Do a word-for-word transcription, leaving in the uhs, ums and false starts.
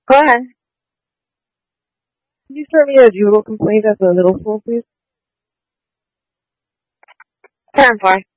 Go ahead. Can you send me a judo complaint at the middle school, please? ten four.